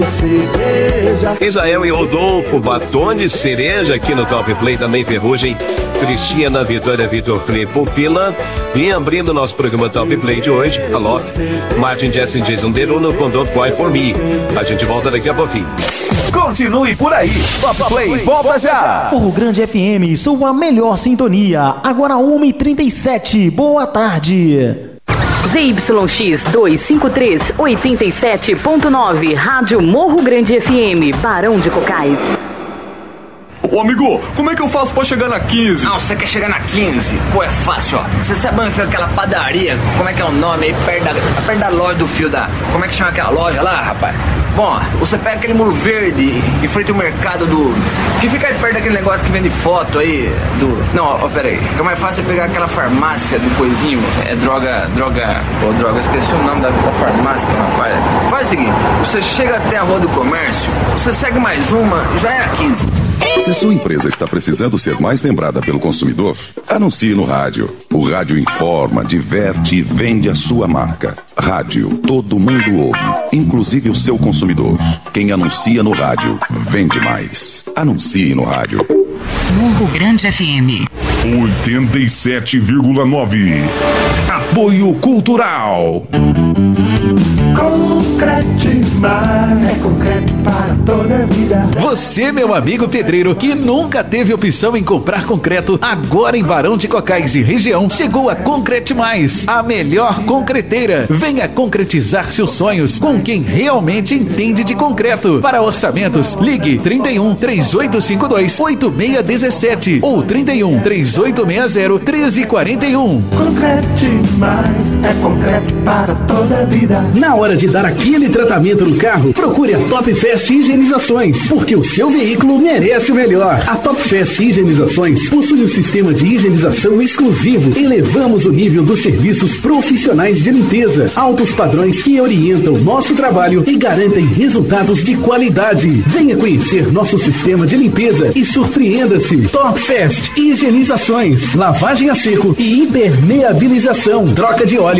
Israel e Rodolfo, batom de cereja aqui no Top Play, também Ferrugem, Cristina, Vitória, Vitor Clay, Pupila. E abrindo nosso programa Top Play de hoje, alô, Martin, Jesse, Jason Derulo com Don't Cry For Me. A gente volta daqui a pouquinho. Continue por aí, Top Play volta já. Morro Grande FM, sua melhor sintonia, agora 1h37, boa tarde. ZYX 253 87.9, Rádio Morro Grande FM, Barão de Cocais. Ô amigo, como é que eu faço pra chegar na 15? Não, você quer chegar na 15? Pô, é fácil, ó. Você sabe onde fica aquela padaria? Como é que é o nome aí? Perto da loja do fio da... Como é que chama aquela loja lá, rapaz? Bom, você pega aquele muro verde em frente ao mercado do... Que fica aí perto daquele negócio que vende foto aí do... Não, ó, pera aí. Fica mais fácil pegar aquela farmácia do coisinho. É droga... Ô, droga, eu esqueci o nome da farmácia, rapaz. Faz o seguinte, você chega até a Rua do Comércio, você segue mais uma, já é a 15. Se sua empresa está precisando ser mais lembrada pelo consumidor, anuncie no rádio. O rádio informa, diverte e vende a sua marca. Rádio, todo mundo ouve, inclusive o seu consumidor. Quem anuncia no rádio, vende mais. Anuncie no rádio. Morro Grande FM 87,9. Apoio Cultural. Concretimar é concreto para toda a vida. Você, meu amigo pedreiro, que nunca teve opção em comprar concreto, agora em Barão de Cocais e região, chegou a Concrete Mais, a melhor concreteira. Venha concretizar seus sonhos com quem realmente entende de concreto. Para orçamentos, ligue 31 3852 8617 ou 31 3860 1341. Concrete Mais é concreto para toda a vida. Na hora de dar aquele tratamento no carro, procure a Top Fest Higienizações, porque o seu veículo merece o melhor. A Top Fest Higienizações possui um sistema de higienização exclusivo. Elevamos o nível dos serviços profissionais de limpeza, altos padrões que orientam nosso trabalho e garantem resultados de qualidade. Venha conhecer nosso sistema de limpeza e surpreenda-se. Top Fest Higienizações, lavagem a seco e impermeabilização, troca de óleo